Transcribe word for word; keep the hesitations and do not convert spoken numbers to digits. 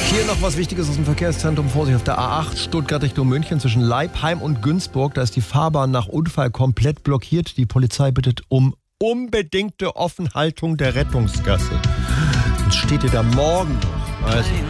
Hier noch was Wichtiges aus dem Verkehrszentrum. Vorsicht auf der A acht Stuttgart Richtung München zwischen Leipheim und Günzburg. Da ist die Fahrbahn nach Unfall komplett blockiert. Die Polizei bittet um unbedingte Offenhaltung der Rettungsgasse. Sonst steht ihr da morgen noch. Also